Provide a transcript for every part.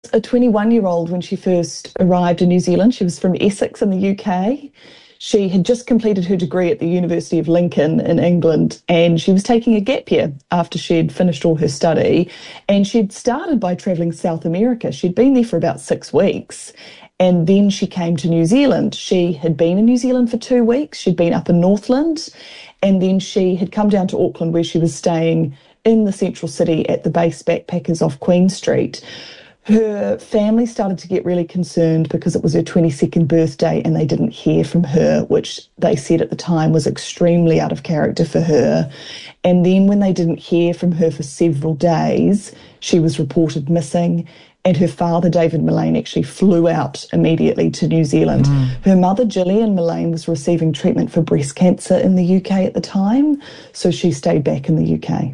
a 21-year-old when she first arrived in New Zealand. She was from Essex in the UK. She had just completed her degree at the University of Lincoln in England, and she was taking a gap year after she'd finished all her study. And she'd started by travelling South America. She'd been there for about 6 weeks, and then she came to New Zealand. She had been in New Zealand for 2 weeks. She'd been up in Northland, and then she had come down to Auckland, where she was staying in the central city at the base backpackers off Queen Street. Her family started to get really concerned because it was her 22nd birthday and they didn't hear from her, which they said at the time was extremely out of character for her. And then when they didn't hear from her for several days, she was reported missing. And her father, David Mullane, actually flew out immediately to New Zealand. Her mother, Gillian Mullane, was receiving treatment for breast cancer in the UK at the time, so she stayed back in the UK.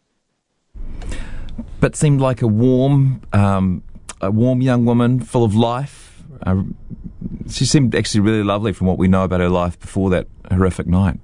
But seemed like a warm young woman, full of life. She seemed actually really lovely from what we know about her life before that horrific night.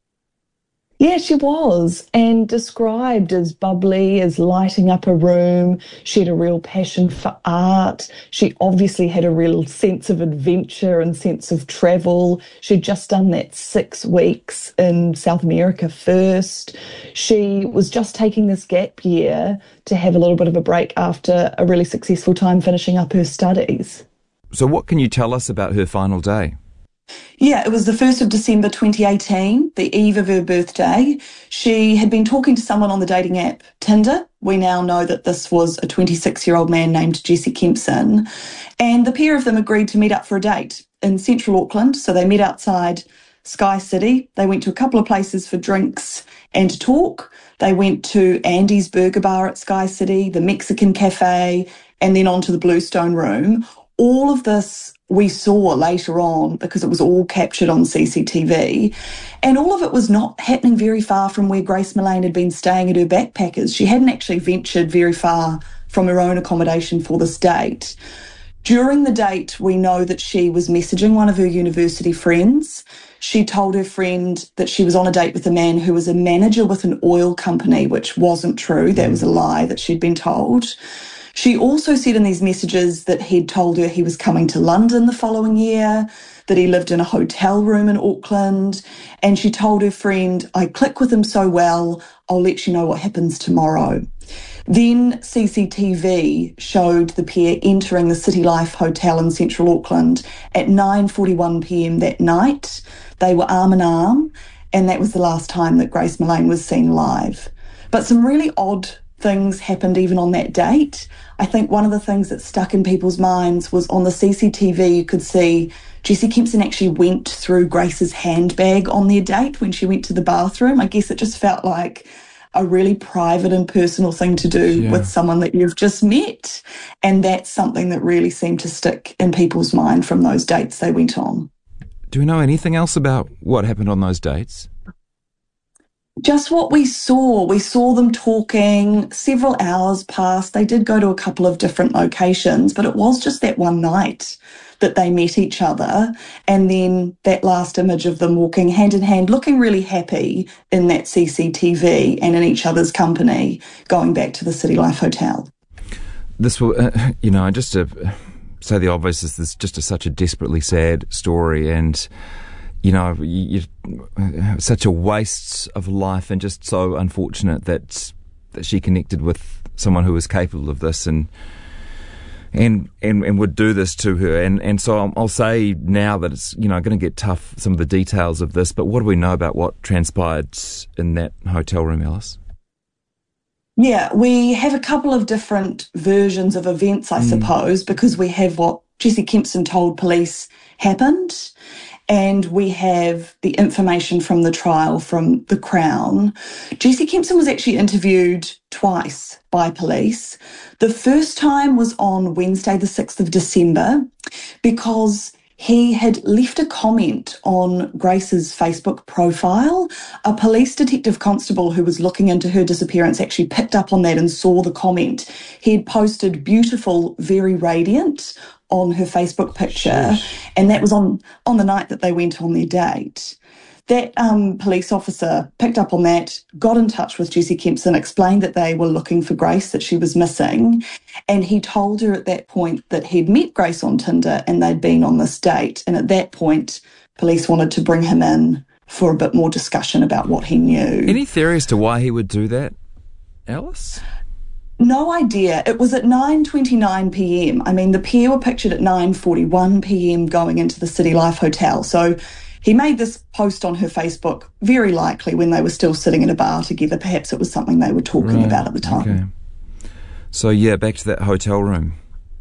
Yeah, she was, and described as bubbly, as lighting up a room. She had a real passion for art. She obviously had a real sense of adventure and sense of travel. She'd just done that 6 weeks in South America first. She was just taking this gap year to have a little bit of a break after a really successful time finishing up her studies. So what can you tell us about her final day? Yeah, it was the 1st of December 2018, the eve of her birthday. She had been talking to someone on the dating app Tinder. We now know that this was a 26-year-old man named Jesse Kempson. And the pair of them agreed to meet up for a date in central Auckland. So they met outside Sky City. They went to a couple of places for drinks and to talk. They went to Andy's Burger Bar at Sky City, the Mexican Cafe, and then on to the Bluestone Room. All of this we saw later on because it was all captured on CCTV. And all of it was not happening very far from where Grace Mullane had been staying at her backpackers. She hadn't actually ventured very far from her own accommodation for this date. During the date, we know that she was messaging one of her university friends. She told her friend that she was on a date with a man who was a manager with an oil company, which wasn't true. That was a lie that she'd been told. She also said in these messages that he'd told her he was coming to London the following year, that he lived in a hotel room in Auckland, and she told her friend, "I click with him so well, I'll let you know what happens tomorrow." Then CCTV showed the pair entering the City Life Hotel in central Auckland at 9:41 p.m. that night. They were arm in arm, and that was the last time that Grace Mullane was seen live. But some really odd things happened even on that date. I think one of the things that stuck in people's minds was on the CCTV you could see Jesse Kempson actually went through Grace's handbag on their date when she went to the bathroom. I guess it just felt like a really private and personal thing to do with someone that you've just met. And that's something that really seemed to stick in people's mind from those dates they went on. Do we know anything else about what happened on those dates? Just what we saw. We saw them talking, several hours passed. They did go to a couple of different locations, but it was just that one night that they met each other. And then that last image of them walking hand in hand, looking really happy in that CCTV and in each other's company, going back to the City Life Hotel. This will, just to say the obvious, this is just such a desperately sad story, and such a waste of life, and just so unfortunate that she connected with someone who was capable of this and would do this to her. And so I'll say now that it's going to get tough, some of the details of this, but what do we know about what transpired in that hotel room, Alice? Yeah, we have a couple of different versions of events, I suppose, because we have what Jesse Kempson told police happened, and we have the information from the trial from the Crown. Jesse Kempson was actually interviewed twice by police. The first time was on Wednesday, the 6th of December, because he had left a comment on Grace's Facebook profile. A police detective constable who was looking into her disappearance actually picked up on that and saw the comment. He had posted "beautiful, very radiant" on her Facebook picture, and that was on the night that they went on their date. That police officer picked up on that, got in touch with Jessie Kempson, explained that they were looking for Grace, that she was missing, and he told her at that point that he'd met Grace on Tinder and they'd been on this date. And at that point, police wanted to bring him in for a bit more discussion about what he knew. Any theory as to why he would do that, Alice? No idea. It was at 9:29 p.m. I mean, the pair were pictured at 9:41 p.m. going into the City Life Hotel. So he made this post on her Facebook, very likely when they were still sitting in a bar together. Perhaps it was something they were talking about at the time. Okay. So, yeah, back to that hotel room.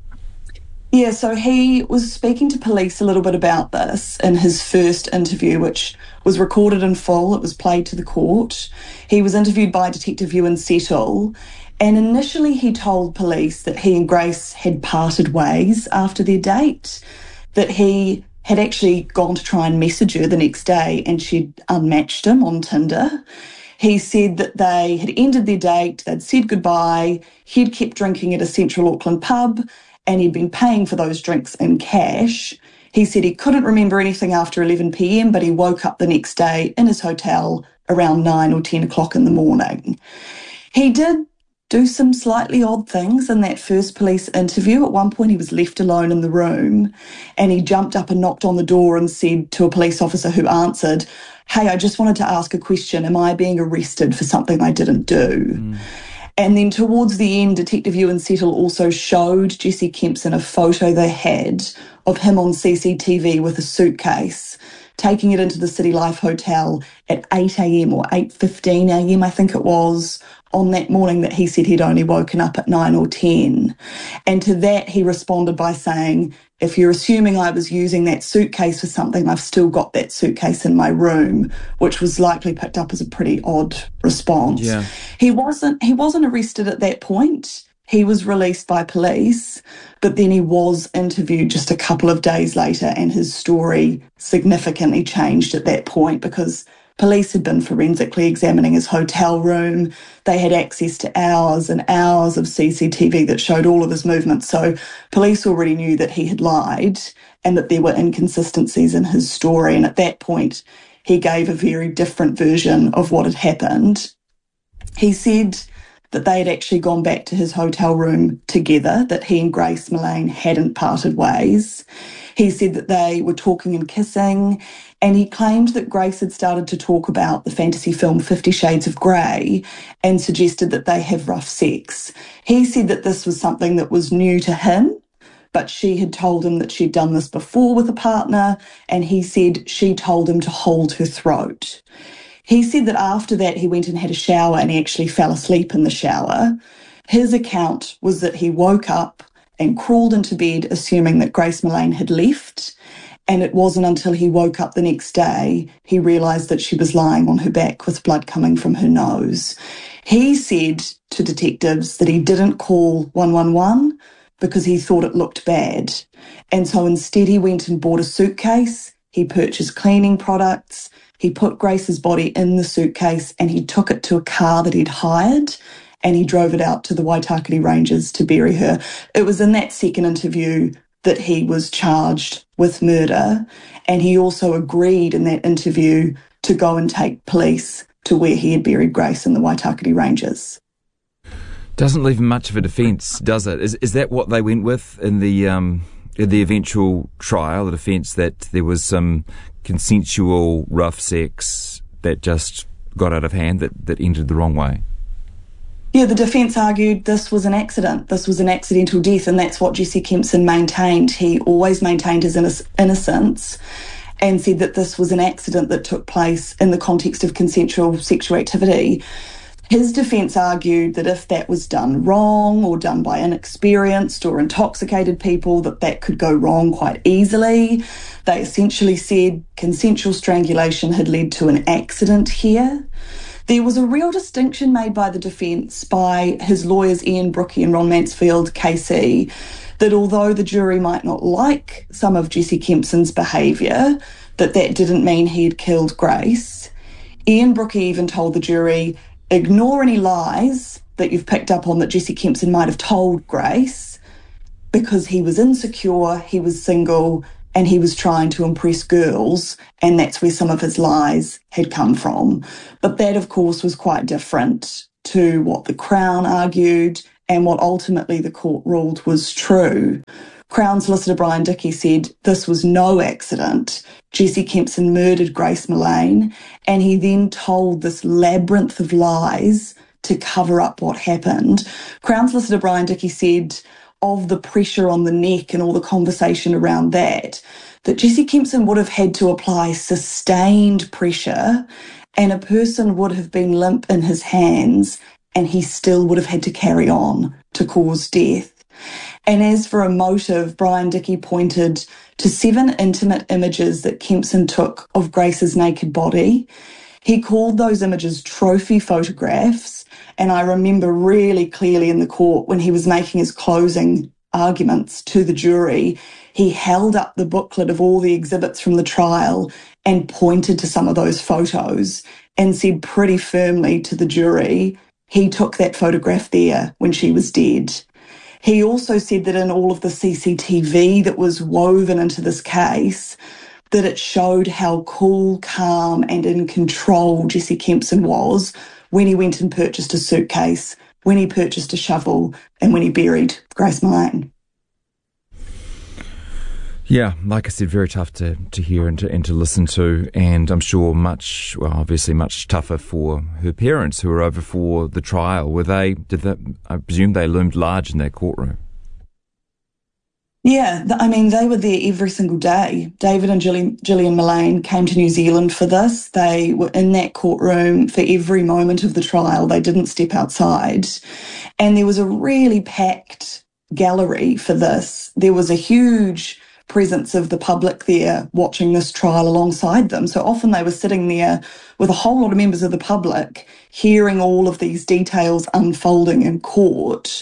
Yeah, so he was speaking to police a little bit about this in his first interview, which was recorded in full. It was played to the court. He was interviewed by Detective Ewan Settle, and initially he told police that he and Grace had parted ways after their date, that he had actually gone to try and message her the next day and she'd unmatched him on Tinder. He said that they had ended their date, they'd said goodbye, he'd kept drinking at a Central Auckland pub, and he'd been paying for those drinks in cash. He said he couldn't remember anything after 11 p.m, but he woke up the next day in his hotel around 9 or 10 o'clock in the morning. He did do some slightly odd things in that first police interview. At one point he was left alone in the room and he jumped up and knocked on the door and said to a police officer who answered, "Hey, I just wanted to ask a question. Am I being arrested for something I didn't do?" And then towards the end, Detective Ewan Settle also showed Jessie Kempson a photo they had of him on CCTV with a suitcase, taking it into the City Life Hotel at 8 a.m. or 8:15 a.m, I think it was, on that morning that he said he'd only woken up at 9 or 10. And to that he responded by saying, "If you're assuming I was using that suitcase for something, I've still got that suitcase in my room," which was likely picked up as a pretty odd response. Yeah. He wasn't arrested at that point. He was released by police, but then he was interviewed just a couple of days later and his story significantly changed at that point because police had been forensically examining his hotel room. They had access to hours and hours of CCTV that showed all of his movements. So police already knew that he had lied and that there were inconsistencies in his story. And at that point, he gave a very different version of what had happened. He said that they had actually gone back to his hotel room together, that he and Grace Millane hadn't parted ways. He said that they were talking and kissing, and he claimed that Grace had started to talk about the fantasy film 50 Shades of Grey and suggested that they have rough sex. He said that this was something that was new to him, but she had told him that she'd done this before with a partner, and he said she told him to hold her throat. He said that after that he went and had a shower and he actually fell asleep in the shower. His account was that he woke up and crawled into bed assuming that Grace Millane had left, and it wasn't until he woke up the next day he realised that she was lying on her back with blood coming from her nose. He said to detectives that he didn't call 111 because he thought it looked bad, and so instead he went and bought a suitcase, he purchased cleaning products, he put Grace's body in the suitcase and he took it to a car that he'd hired and he drove it out to the Waitakere Ranges to bury her. It was in that second interview that he was charged with murder, and he also agreed in that interview to go and take police to where he had buried Grace in the Waitakere Ranges. Doesn't leave much of a defence, does it? Is that what they went with in the eventual trial, the defence, that there was some consensual rough sex that just got out of hand, that ended the wrong way? Yeah, the defence argued this was an accident. This was an accidental death, and that's what Jessie Kempson maintained. He always maintained his innocence and said that this was an accident that took place in the context of consensual sexual activity. His defence argued that if that was done wrong or done by inexperienced or intoxicated people, that could go wrong quite easily. They essentially said consensual strangulation had led to an accident here. There was a real distinction made by the defence by his lawyers Ian Brookie and Ron Mansfield KC, that although the jury might not like some of Jessie Kempson's behaviour, that didn't mean he had killed Grace. Ian Brookie even told the jury, ignore any lies that you've picked up on that Jessie Kempson might have told Grace, because he was insecure, he was single, and he was trying to impress girls, and that's where some of his lies had come from. But that, of course, was quite different to what the Crown argued and what ultimately the court ruled was true. Crown solicitor Brian Dickey said this was no accident. Jesse Kempson murdered Grace Millane, and he then told this labyrinth of lies to cover up what happened. Crown solicitor Brian Dickey said of the pressure on the neck and all the conversation around that Jesse Kempson would have had to apply sustained pressure, and a person would have been limp in his hands, and he still would have had to carry on to cause death. And as for a motive, Brian Dickey pointed to 7 intimate images that Kempson took of Grace's naked body. He called those images trophy photographs, and I remember really clearly in the court when he was making his closing arguments to the jury, he held up the booklet of all the exhibits from the trial and pointed to some of those photos and said pretty firmly to the jury, he took that photograph there when she was dead. He also said that in all of the CCTV that was woven into this case, that it showed how cool, calm and in control Jesse Kempson was when he went and purchased a suitcase, when he purchased a shovel, and when he buried Grace Millane. Yeah, like I said, very tough to hear and to listen to, and I'm sure obviously much tougher for her parents who were over for the trial. I presume they loomed large in that courtroom? Yeah, they were there every single day. David and Gillian Millane came to New Zealand for this. They were in that courtroom for every moment of the trial. They didn't step outside. And there was a really packed gallery for this. There was a huge presence of the public there watching this trial alongside them. So often they were sitting there with a whole lot of members of the public hearing all of these details unfolding in court.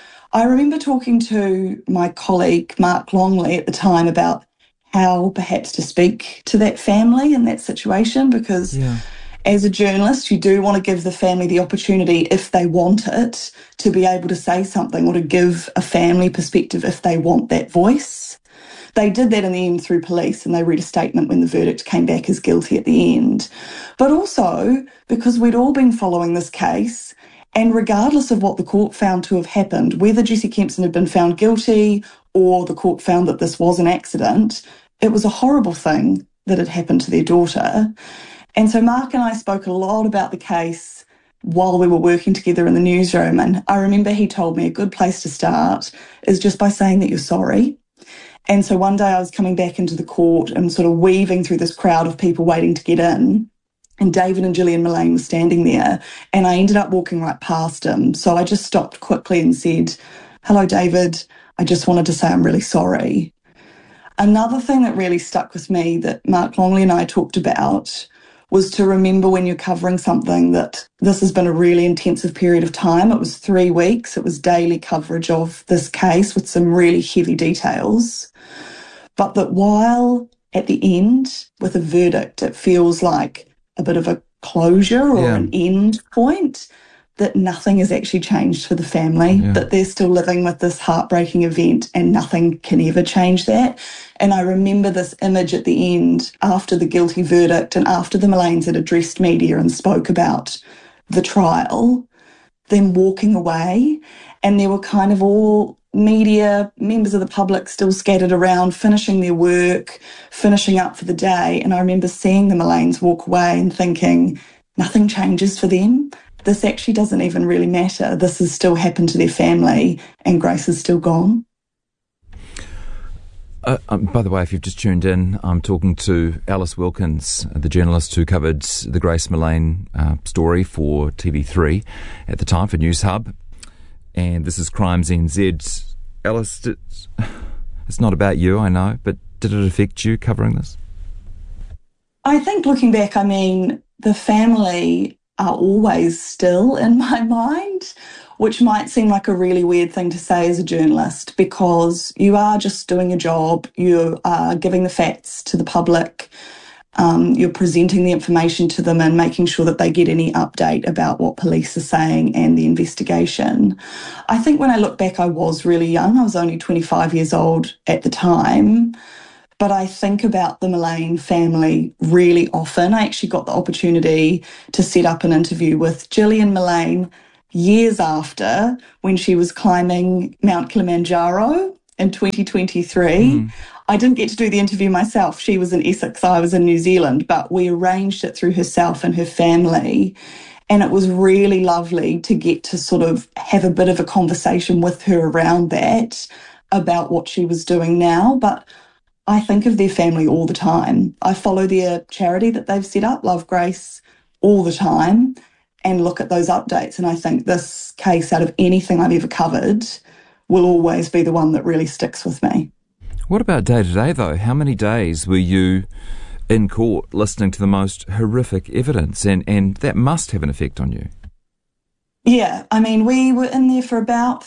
I remember talking to my colleague Mark Longley at the time about how perhaps to speak to that family in that situation, because as a journalist you do want to give the family the opportunity, if they want it, to be able to say something or to give a family perspective if they want that voice. They did that in the end through police, and they read a statement when the verdict came back as guilty at the end. But also because we'd all been following this case, and regardless of what the court found to have happened, whether Jesse Kempson had been found guilty or the court found that this was an accident, it was a horrible thing that had happened to their daughter. And so Mark and I spoke a lot about the case while we were working together in the newsroom, and I remember he told me a good place to start is just by saying that you're sorry. And so one day I was coming back into the court and sort of weaving through this crowd of people waiting to get in, and David and Gillian Millane were standing there, and I ended up walking right past him. So I just stopped quickly and said, "Hello, David. I just wanted to say I'm really sorry." Another thing that really stuck with me that Mark Longley and I talked about was to remember when you're covering something that this has been a really intensive period of time. It was 3 weeks. It was daily coverage of this case with some really heavy details. But that while at the end, with a verdict, it feels like a bit of a closure or an end point, that nothing has actually changed for the family, that they're still living with this heartbreaking event and nothing can ever change that. And I remember this image at the end after the guilty verdict and after the Millanes had addressed media and spoke about the trial, them walking away, and there were kind of all media, members of the public still scattered around, finishing their work, finishing up for the day. And I remember seeing the Millanes walk away and thinking, nothing changes for them. This actually doesn't even really matter. This has still happened to their family and Grace is still gone. By the way, if you've just tuned in, I'm talking to Alice Wilkins, the journalist who covered the Grace Millane story for TV3 at the time for News Hub. And this is Crimes NZ. Alice, it's not about you, I know, but did it affect you covering this? I think looking back, the family are always still in my mind, which might seem like a really weird thing to say as a journalist, because you are just doing a job, you are giving the facts to the public, you're presenting the information to them and making sure that they get any update about what police are saying and the investigation. I think when I look back, I was really young. I was only 25 years old at the time. But I think about the Mullane family really often. I actually got the opportunity to set up an interview with Gillian Mullane years after, when she was climbing Mount Kilimanjaro in 2023. I didn't get to do the interview myself. She was in Essex, I was in New Zealand, but we arranged it through herself and her family. And it was really lovely to get to sort of have a bit of a conversation with her around that, about what she was doing now. But I think of their family all the time. I follow their charity that they've set up, Love Grace, all the time, and look at those updates. And I think this case, out of anything I've ever covered, will always be the one that really sticks with me. What about day to day, though? How many days were you in court listening to the most horrific evidence? And that must have an effect on you. Yeah, I mean, we were in there for about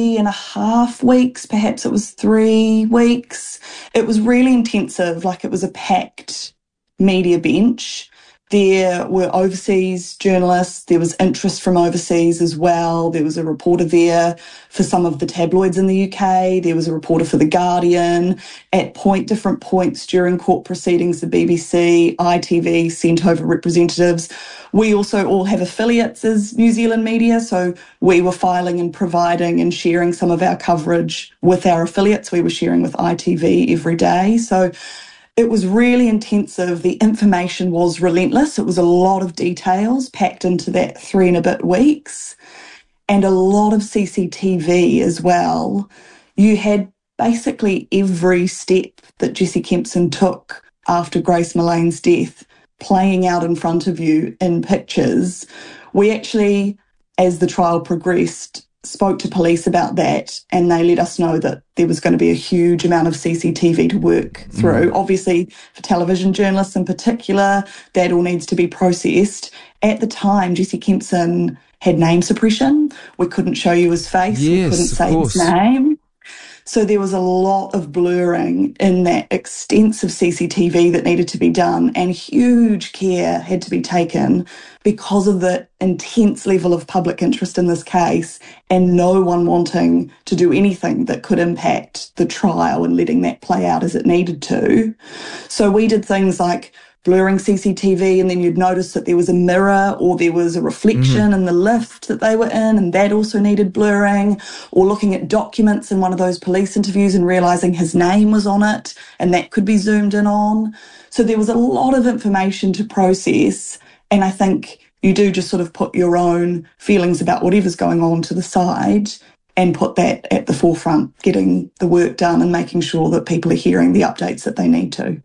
3.5 weeks, perhaps it was 3 weeks. It was really intensive, like it was a packed media bench. There were overseas journalists, there was interest from overseas as well. There was a reporter there for some of the tabloids in the UK. There was a reporter for The Guardian. At different points during court proceedings, the BBC, ITV sent over representatives. We also all have affiliates as New Zealand media, so we were filing and providing and sharing some of our coverage with our affiliates. We were sharing with ITV every day. So it was really intensive. The information was relentless. It was a lot of details packed into that 3 and a bit weeks, and a lot of CCTV as well. You had basically every step that Jessie Kempson took after Grace Mullane's death playing out in front of you in pictures. We actually, as the trial progressed, spoke to police about that, and they let us know that there was going to be a huge amount of CCTV to work through. Obviously, for television journalists in particular, that all needs to be processed. At the time, Jessie Kempson had name suppression. We couldn't show you his face. We couldn't say his name. So there was a lot of blurring in that extensive CCTV that needed to be done, and huge care had to be taken because of the intense level of public interest in this case, and no one wanting to do anything that could impact the trial and letting that play out as it needed to. So we did things like blurring CCTV, and then you'd notice that there was a mirror or there was a reflection in the lift that they were in, and that also needed blurring, or looking at documents in one of those police interviews and realising his name was on it, and that could be zoomed in on. So there was a lot of information to process, and I think you do just sort of put your own feelings about whatever's going on to the side and put that at the forefront, getting the work done and making sure that people are hearing the updates that they need to.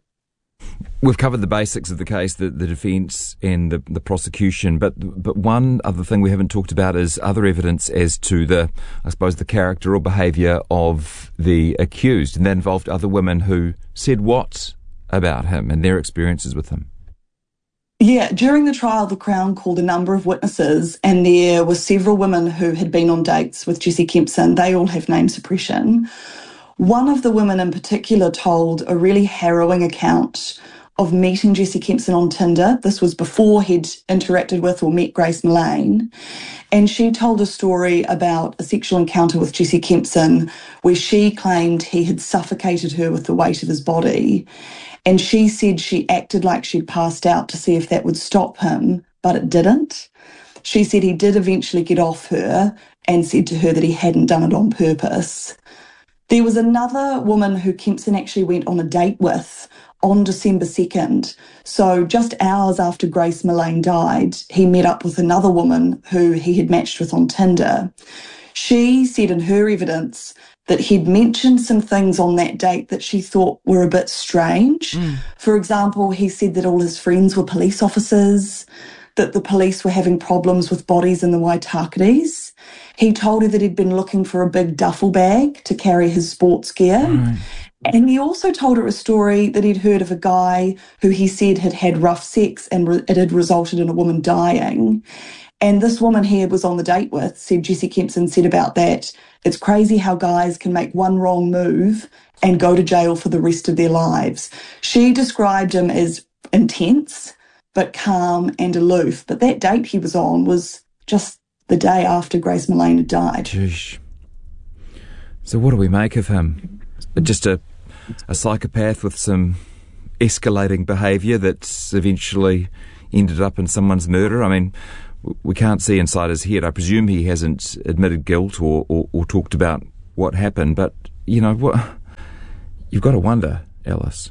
We've covered the basics of the case, the defence and the prosecution, but one other thing we haven't talked about is other evidence as to the character or behaviour of the accused, and that involved other women who said what about him and their experiences with him. Yeah, during the trial, the Crown called a number of witnesses, and there were several women who had been on dates with Jessie Kempson. They all have name suppression. One of the women in particular told a really harrowing account of meeting Jessie Kempson on Tinder. This was before he'd interacted with or met Grace Mullane. And she told a story about a sexual encounter with Jessie Kempson where she claimed he had suffocated her with the weight of his body. And she said she acted like she'd passed out to see if that would stop him, but it didn't. She said he did eventually get off her and said to her that he hadn't done it on purpose. There was another woman who Kempson actually went on a date with on December 2nd. So just hours after Grace Mullane died, he met up with another woman who he had matched with on Tinder. She said in her evidence that he'd mentioned some things on that date that she thought were a bit strange. For example, he said that all his friends were police officers, that the police were having problems with bodies in the Waitakitis. He told her that he'd been looking for a big duffel bag to carry his sports gear. And he also told her a story that he'd heard of a guy who he said had had rough sex and it had resulted in a woman dying. And this woman he was on the date with said, Jessie Kempson said about that, it's crazy how guys can make one wrong move and go to jail for the rest of their lives. She described him as intense, but calm and aloof. But that date he was on was just the day after Grace Mullane had died. Jeez. So what do we make of him? Just a a psychopath with some escalating behaviour that's eventually ended up in someone's murder? I mean, we can't see inside his head. I presume he hasn't admitted guilt or talked about what happened, but, you know, what you've got to wonder, Alice.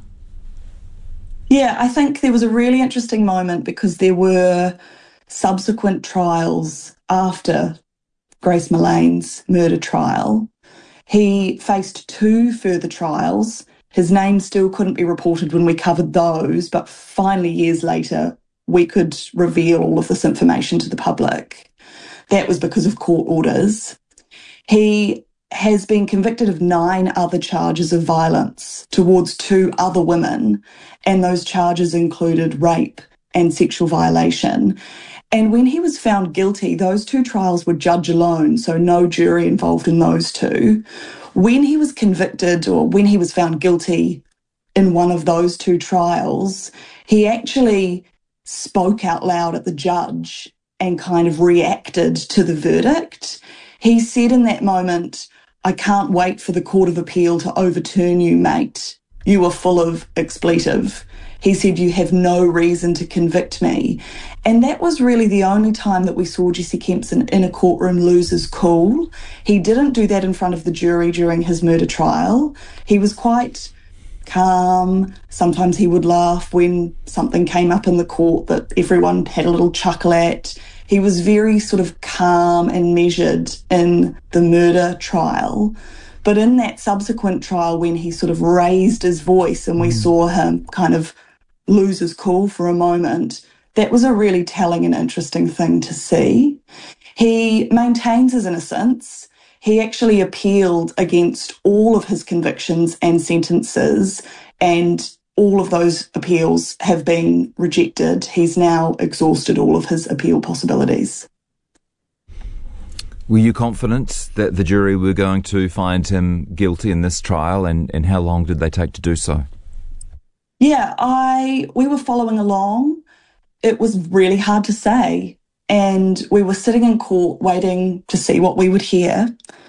Yeah, I think there was a really interesting moment because there were subsequent trials after Grace Mullane's murder trial. He faced 2 further trials. His name still couldn't be reported when we covered those, but finally, years later, we could reveal all of this information to the public. That was because of court orders. He has been convicted of 9 other charges of violence towards 2 other women, and those charges included rape and sexual violation. And when he was found guilty, those 2 trials were judge alone, so no jury involved in those 2. When he was convicted, or when he was found guilty in one of those 2 trials, he actually spoke out loud at the judge and kind of reacted to the verdict. He said in that moment, "I can't wait for the Court of Appeal to overturn you, mate. You are full of expletive." He said, "You have no reason to convict me." And that was really the only time that we saw Jesse Kempson in a courtroom lose his cool. He didn't do that in front of the jury during his murder trial. He was quite calm. Sometimes he would laugh when something came up in the court that everyone had a little chuckle at. He was very sort of calm and measured in the murder trial. But in that subsequent trial, when he sort of raised his voice and we saw him kind of lose his cool for a moment, that was a really telling and interesting thing to see. He maintains his innocence. He actually appealed against all of his convictions and sentences, and all of those appeals have been rejected. He's now exhausted all of his appeal possibilities. Were you confident that the jury were going to find him guilty in this trial, and how long did they take to do so? Yeah, we were following along. It was really hard to say, and we were sitting in court waiting to see what we would hear.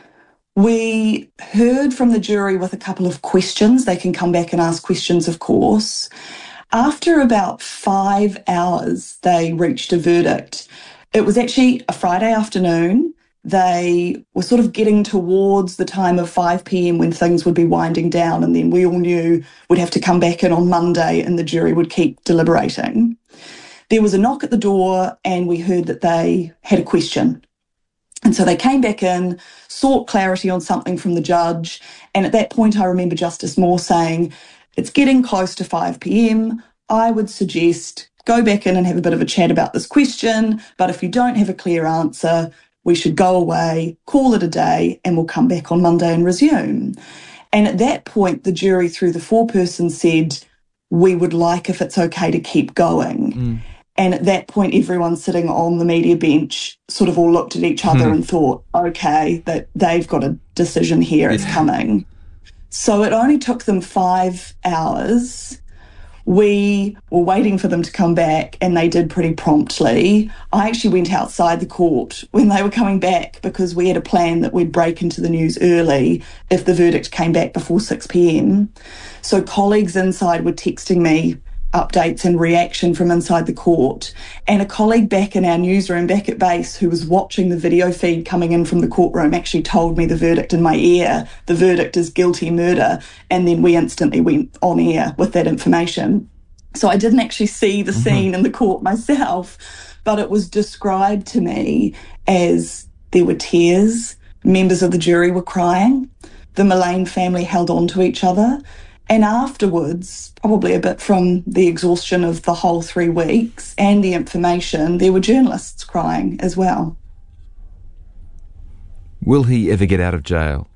We heard from the jury with a couple of questions. They can come back and ask questions, of course. After about 5 hours, they reached a verdict. It was actually a Friday afternoon. They were sort of getting towards the time of 5 p.m. when things would be winding down, and then we all knew we'd have to come back in on Monday and the jury would keep deliberating. There was a knock at the door and we heard that they had a question. And so they came back in, sought clarity on something from the judge, and at that point I remember Justice Moore saying, "It's getting close to 5 p.m. I would suggest go back in and have a bit of a chat about this question, but if you don't have a clear answer, we should go away, call it a day, and we'll come back on Monday and resume." And at that point, the jury, through the foreperson, said, "We would like if it's okay to keep going." And at that point, everyone sitting on the media bench sort of all looked at each other and thought, okay, that they've got a decision here, it's coming. So it only took them 5 hours. We were waiting for them to come back, and they did pretty promptly. I actually went outside the court when they were coming back because we had a plan that we'd break into the news early if the verdict came back before 6 p.m. So colleagues inside were texting me updates and reaction from inside the court, and a colleague back in our newsroom back at base who was watching the video feed coming in from the courtroom actually told me the verdict in my ear. The verdict is guilty murder, and then we instantly went on air with that information. So I didn't actually see the scene in the court myself, but it was described to me as there were tears, members of the jury were crying, the Mullane family held on to each other. And afterwards, probably a bit from the exhaustion of the whole 3 weeks and the information, there were journalists crying as well. Will he ever get out of jail?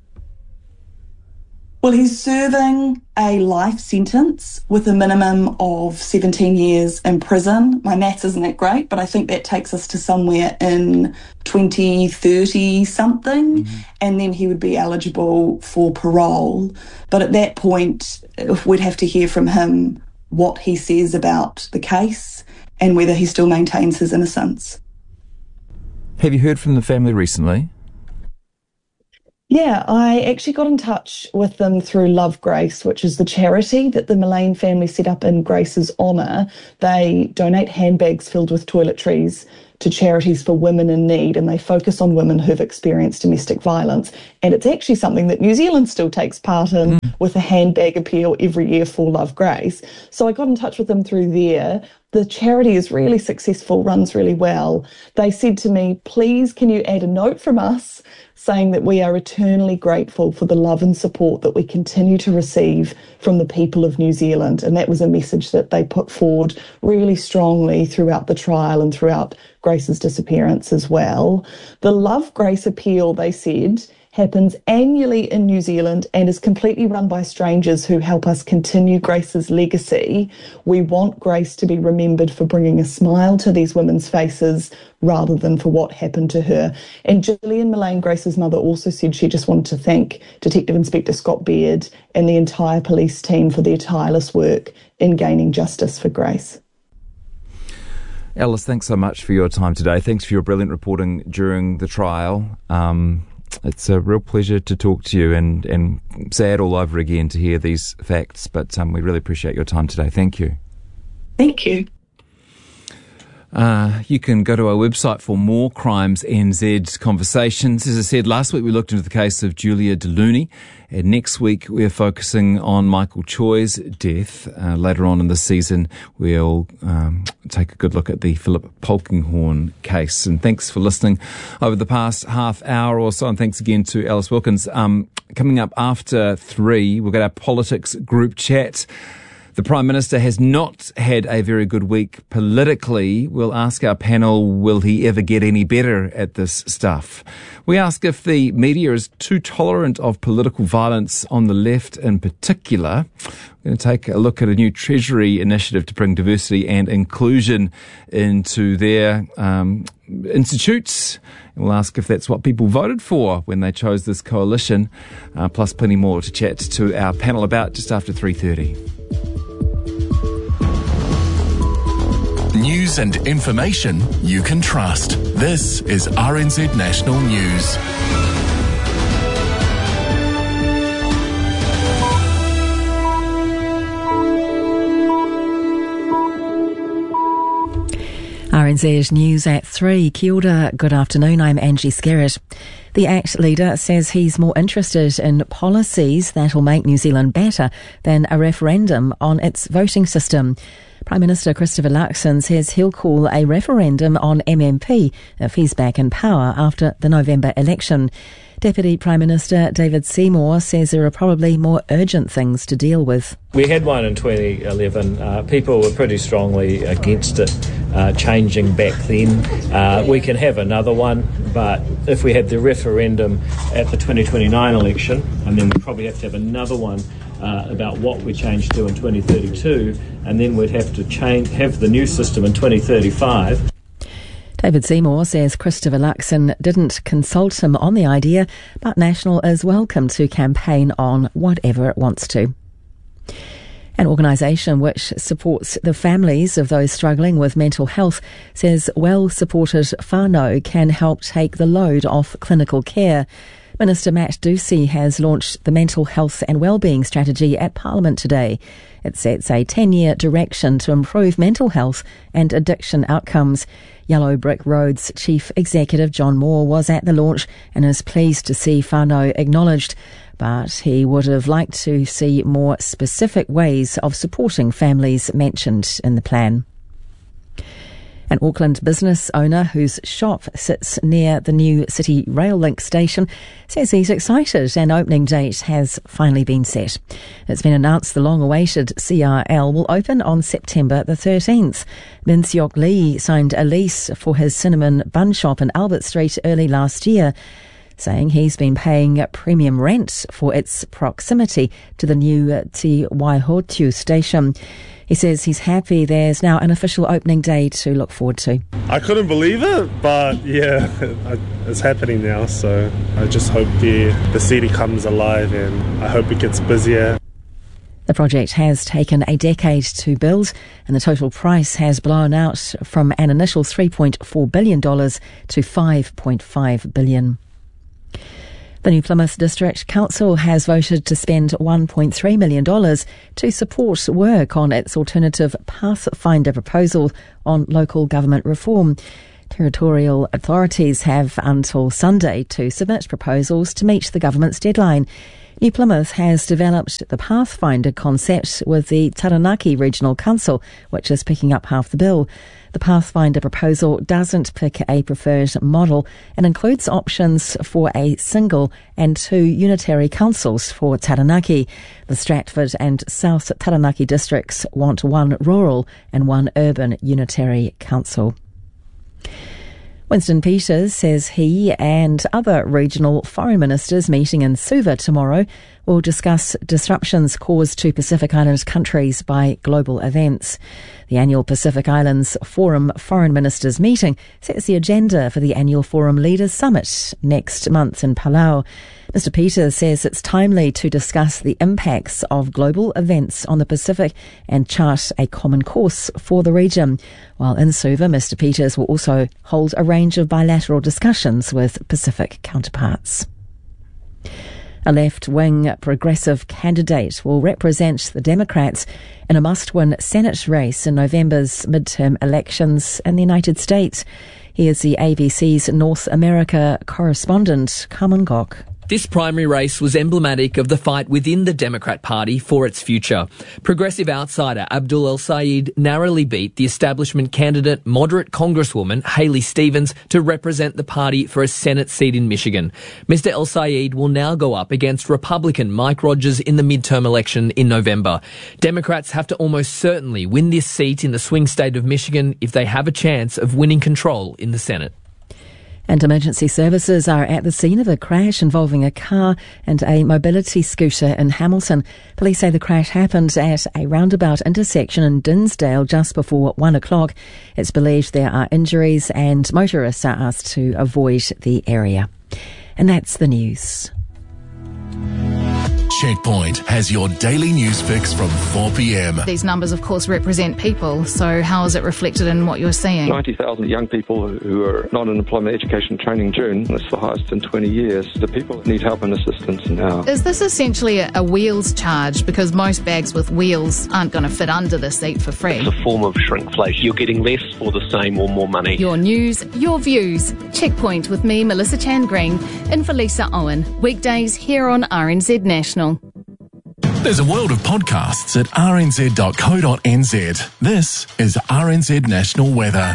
Well, he's serving a life sentence with a minimum of 17 years in prison. My maths isn't that great, but I think that takes us to somewhere in 2030 something, and then he would be eligible for parole. But at that point, we'd have to hear from him what he says about the case and whether he still maintains his innocence. Have you heard from the family recently? Yeah, I actually got in touch with them through Love Grace, which is the charity that the Mullane family set up in Grace's honour. They donate handbags filled with toiletries to charities for women in need, and they focus on women who've experienced domestic violence. And it's actually something that New Zealand still takes part in with a handbag appeal every year for Love Grace. So I got in touch with them through there. The charity is really successful, runs really well. They said to me, please, can you add a note from us saying that we are eternally grateful for the love and support that we continue to receive from the people of New Zealand. And that was a message that they put forward really strongly throughout the trial and throughout Grace's disappearance as well. The Love Grace appeal, they said, happens annually in New Zealand and is completely run by strangers who help us continue Grace's legacy. We want Grace to be remembered for bringing a smile to these women's faces rather than for what happened to her. And Gillian Mullane, Grace's mother, also said she just wanted to thank Detective Inspector Scott Beard and the entire police team for their tireless work in gaining justice for Grace. Alice, thanks so much for your time today. Thanks for your brilliant reporting during the trial. It's a real pleasure to talk to you, and sad all over again to hear these facts, but we really appreciate your time today. Thank you. Thank you. You can go to our website for more Crimes NZ conversations. As I said, last week we looked into the case of Julia Delooney, and next week we're focusing on Michael Choi's death. Later on in the season, we'll take a good look at the Philip Polkinghorne case. And thanks for listening over the past half hour or so, and thanks again to Alice Wilkins. Coming up after 3, we'll get our politics group chat. The Prime Minister has not had a very good week politically. We'll ask our panel, will he ever get any better at this stuff? We ask if the media is too tolerant of political violence on the left in particular. We're going to take a look at a new Treasury initiative to bring diversity and inclusion into their institutes. And we'll ask if that's what people voted for when they chose this coalition, plus plenty more to chat to our panel about just after 3:30. News and information you can trust. This is RNZ National News. RNZ News at 3. Kia ora, good afternoon, I'm Angie Skerritt. The ACT leader says he's more interested in policies that'll make New Zealand better than a referendum on its voting system. Prime Minister Christopher Luxon says he'll call a referendum on MMP if he's back in power after the November election. Deputy Prime Minister David Seymour says there are probably more urgent things to deal with. We had one in 2011. People were pretty strongly against it changing back then. We can have another one, but if we had the referendum at the 2029 election, and then we probably have to have another one about what we change to in 2032, and then we'd have to have the new system in 2035. David Seymour says Christopher Luxon didn't consult him on the idea, but National is welcome to campaign on whatever it wants to. An organisation which supports the families of those struggling with mental health says well-supported whānau can help take the load off clinical care. Minister Matt Ducey has launched the Mental Health and Wellbeing Strategy at Parliament today. It sets a 10-year direction to improve mental health and addiction outcomes. Yellow Brick Road's Chief Executive John Moore was at the launch and is pleased to see whānau acknowledged, but he would have liked to see more specific ways of supporting families mentioned in the plan. An Auckland business owner whose shop sits near the new City Rail Link station says he's excited an opening date has finally been set. It's been announced the long-awaited CRL will open on September the 13th. Min Seok Lee signed a lease for his cinnamon bun shop in Albert Street early last year, saying he's been paying premium rent for its proximity to the new Te Waihotu station. He says he's happy there's now an official opening day to look forward to. I couldn't believe it, but yeah, it's happening now, so I just hope the city comes alive and I hope it gets busier. The project has taken a decade to build, and the total price has blown out from an initial $3.4 billion to $5.5 billion. The New Plymouth District Council has voted to spend $1.3 million to support work on its alternative Pathfinder proposal on local government reform. Territorial authorities have until Sunday to submit proposals to meet the government's deadline. New Plymouth has developed the Pathfinder concept with the Taranaki Regional Council, which is picking up half the bill. The Pathfinder proposal doesn't pick a preferred model and includes options for a single and 2 unitary councils for Taranaki. The Stratford and South Taranaki districts want 1 rural and 1 urban unitary council. Winston Peters says he and other regional foreign ministers meeting in Suva tomorrow will discuss disruptions caused to Pacific Islands countries by global events. The annual Pacific Islands Forum Foreign Ministers meeting sets the agenda for the annual Forum Leaders Summit next month in Palau. Mr. Peters says it's timely to discuss the impacts of global events on the Pacific and chart a common course for the region. While in Suva, Mr. Peters will also hold a range of bilateral discussions with Pacific counterparts. A left-wing progressive candidate will represent the Democrats in a must-win Senate race in November's midterm elections in the United States. Here's the ABC's North America correspondent, Carmen Gok. This primary race was emblematic of the fight within the Democrat Party for its future. Progressive outsider Abdul El-Sayed narrowly beat the establishment candidate, moderate Congresswoman Haley Stevens, to represent the party for a Senate seat in Michigan. Mr. El-Sayed will now go up against Republican Mike Rogers in the midterm election in November. Democrats have to almost certainly win this seat in the swing state of Michigan if they have a chance of winning control in the Senate. And emergency services are at the scene of a crash involving a car and a mobility scooter in Hamilton. Police say the crash happened at a roundabout intersection in Dinsdale just before 1 o'clock. It's believed there are injuries and motorists are asked to avoid the area. And that's the news. Checkpoint has your daily news fix from 4 p.m. These numbers, of course, represent people, so how is it reflected in what you're seeing? 90,000 young people who are not in employment, education, training in June. That's the highest in 20 years. The people need help and assistance now. Is this essentially a wheels charge? Because most bags with wheels aren't going to fit under the seat for free. It's a form of shrinkflation. You're getting less for the same or more money. Your news, your views. Checkpoint with me, Melissa Chan Green, in for Lisa Owen. Weekdays here on RNZ National. There's a world of podcasts at rnz.co.nz. This is RNZ National Weather.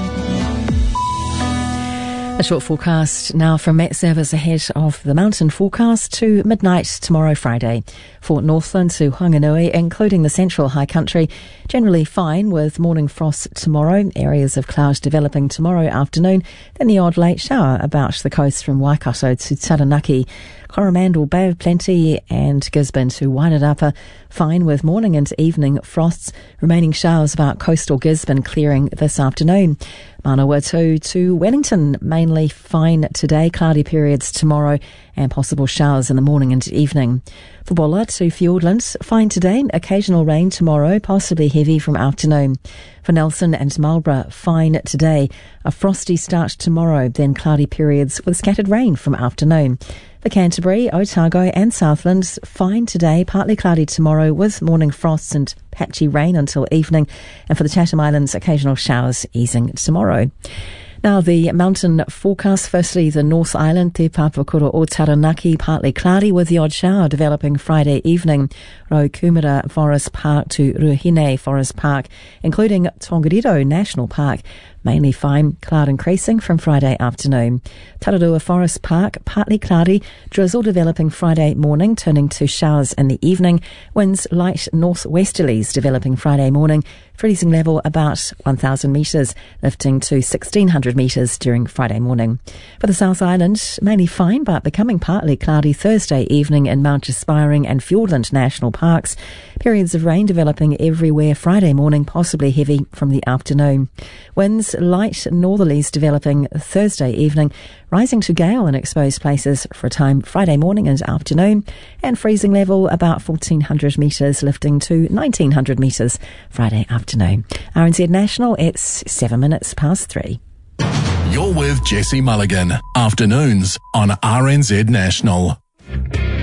A short forecast now from Met Service ahead of the mountain forecast to midnight tomorrow Friday. For Northland to Whanganui, including the central high country, generally fine with morning frost tomorrow, areas of cloud developing tomorrow afternoon, then the odd late shower about the coast from Waikato to Taranaki. Coromandel Bay of Plenty and Gisborne to Wairarapa, fine with morning and evening frosts, remaining showers about coastal Gisborne clearing this afternoon. Manawatu to Wellington, mainly fine today, cloudy periods tomorrow and possible showers in the morning and evening. For Bulla to Fiordland, fine today, occasional rain tomorrow, possibly heavy from afternoon. For Nelson and Marlborough, fine today, a frosty start tomorrow, then cloudy periods with scattered rain from afternoon. For Canterbury, Otago and Southland, fine today, partly cloudy tomorrow with morning frosts and patchy rain until evening. And for the Chatham Islands, occasional showers easing tomorrow. Now the mountain forecast. Firstly, the North Island, Te Papakura o Taranaki, partly cloudy with the odd shower developing Friday evening. Raukumara Forest Park to Ruahine Forest Park, including Tongariro National Park, mainly fine, cloud increasing from Friday afternoon. Tararua Forest Park, partly cloudy, drizzle developing Friday morning, turning to showers in the evening. Winds light northwesterlies developing Friday morning. Freezing level about 1,000 metres, lifting to 1,600 metres during Friday morning. For the South Island, mainly fine but becoming partly cloudy Thursday evening in Mount Aspiring and Fiordland National Parks. Periods of rain developing everywhere Friday morning, possibly heavy from the afternoon. Winds light northerlies developing Thursday evening, rising to gale in exposed places for a time Friday morning and afternoon, and freezing level about 1,400 metres, lifting to 1,900 metres Friday afternoon. RNZ National, it's 7 minutes past 3. Your Travel with Jesse Mulligan. Afternoons on RNZ National.